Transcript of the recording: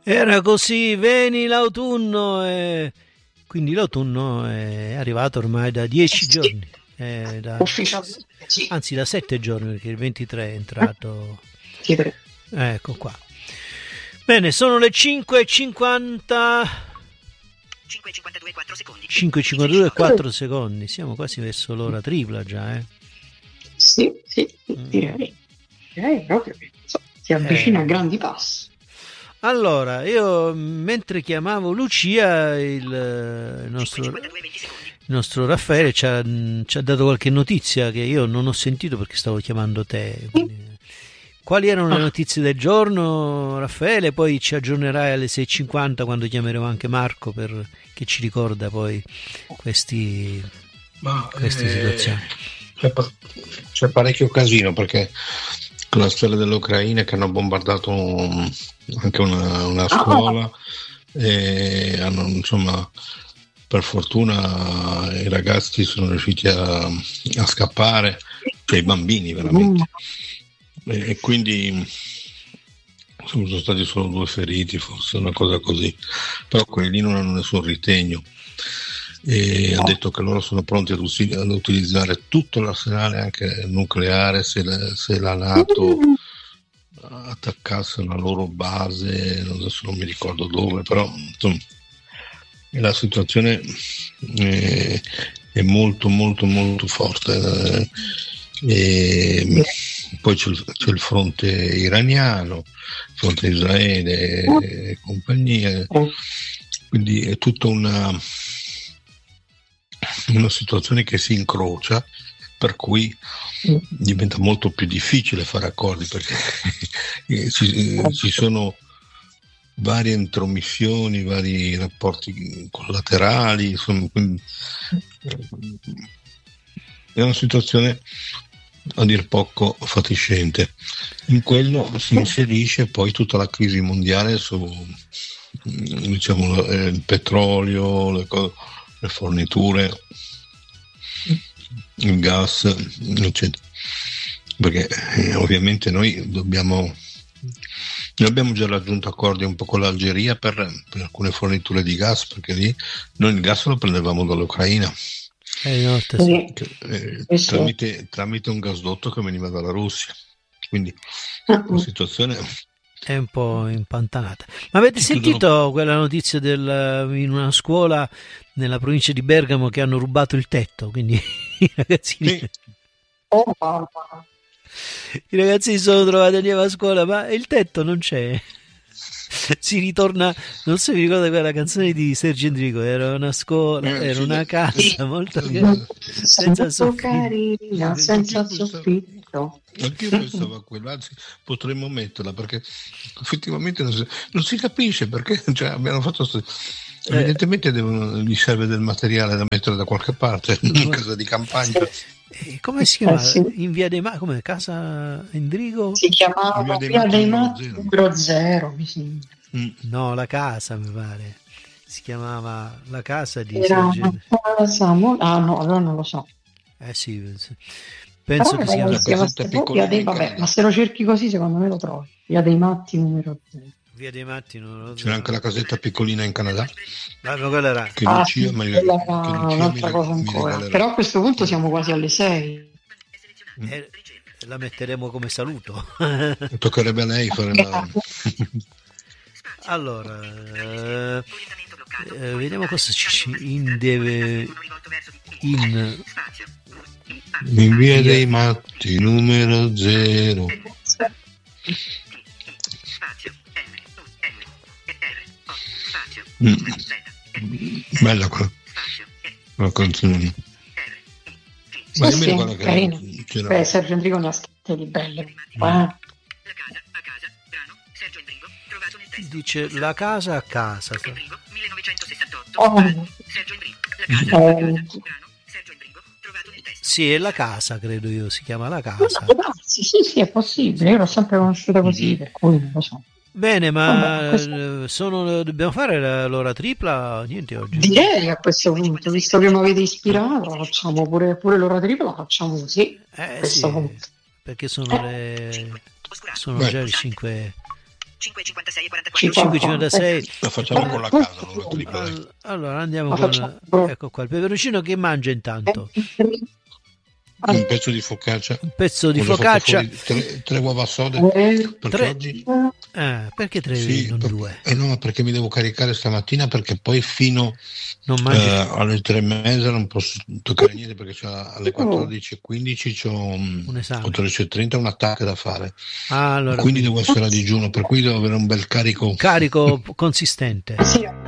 Era così, veni l'autunno e quindi l'autunno è arrivato ormai da 10 giorni, Ufficialmente sì. anzi da 7 giorni perché il 23 è entrato. Ecco qua. Bene, sono le 5:50. 5:52 4 secondi. 5:52 e 4 secondi. Siamo quasi verso l'ora tripla già, Sì, direi. Proprio che si avvicina a grandi passi. Allora, io mentre chiamavo Lucia, il nostro Raffaele ci ha dato qualche notizia che io non ho sentito perché stavo chiamando te. Quali erano le notizie del giorno, Raffaele? Poi ci aggiornerai alle 6:50 quando chiameremo anche Marco che ci ricorda poi queste situazioni. C'è parecchio casino perché con la storia dell'Ucraina che hanno bombardato anche una scuola e hanno, insomma, per fortuna i ragazzi sono riusciti a scappare, cioè i bambini veramente, e quindi sono stati solo 2 feriti, forse una cosa così, però quelli lì non hanno nessun ritegno e ha detto che loro sono pronti ad utilizzare tutto l'arsenale anche nucleare se la NATO attaccasse una loro base, adesso non mi ricordo dove, però insomma, la situazione è molto molto molto forte, e poi c'è il fronte iraniano, il fronte Israele e compagnia, quindi è tutta una situazione che si incrocia, per cui diventa molto più difficile fare accordi perché ci sono varie intromissioni, vari rapporti collaterali, insomma, quindi è una situazione a dir poco fatiscente. In quello si inserisce poi tutta la crisi mondiale su, diciamo, il petrolio, le forniture, il gas, eccetera. Perché ovviamente noi abbiamo già raggiunto accordi un po' con l'Algeria per alcune forniture di gas, perché lì noi il gas lo prendevamo dall'Ucraina tramite un gasdotto che veniva dalla Russia, quindi la situazione è un po' impantanata. Ma avete sentito quella notizia in una scuola nella provincia di Bergamo che hanno rubato il tetto, quindi i ragazzini i ragazzi si sono trovati a scuola, ma il tetto non c'è. Si ritorna, non so se vi ricordate quella canzone di Sergio Endrico, era una scuola, era una casa molto senza soffitto. Senza soffitto. Anch'io pensavo a quello, anzi potremmo metterla perché effettivamente non si capisce perché, cioè, abbiamo fatto evidentemente gli serve del materiale da mettere da qualche parte in casa di campagna. Come si chiama? In via dei Matti, come casa Endrigo? Si chiamava via dei Matti numero 0, mi sembra. No, la casa mi pare. Si chiamava la casa di era una casa no, allora non lo so. Sì, penso che sia via dei, vabbè, ma se lo cerchi così secondo me lo trovi. Via dei Matti numero 0. Via dei Matti numero 0. C'era anche la casetta piccolina in Canada. Quella era che Lucia, quella era un'altra cosa ancora. Però a questo punto siamo quasi alle 6. La metteremo come saluto. Toccherebbe a lei fare allora vediamo cosa ci in via dei Matti numero 0. Bella la canzone. Ma io mi ricordo che c'era... Sergio Endrico ne ha scritte di belle. Dice la casa a casa. 1968. Sergio Endrico. Sì, è la casa, credo io, si chiama la casa. Sì, è possibile, io l'ho sempre conosciuta così, per cui non lo so. Bene, ma dobbiamo fare l'ora tripla? Niente oggi. Direi a questo punto, visto che mi avete ispirato, facciamo pure l'ora tripla, la facciamo così. Sì, perché sono già le 5. 5,56 e 44. 5,56. La facciamo con la casa, non la tripla, dai. Allora andiamo La con facciamo. ecco qua il peperoncino che mangia intanto Un pezzo di focaccia. un pezzo di Ho già fatto focaccia. fuori tre uova sode perché Tre. oggi Perché tre sì, non due? no, perché mi devo caricare stamattina, perché poi fino Non mangi alle 3:30 non posso toccare niente, perché alle 14:15 c'ho un esame. 14:30 un attacco da fare, allora quindi devo essere a digiuno, per cui devo avere un bel carico. carico consistente. Sì,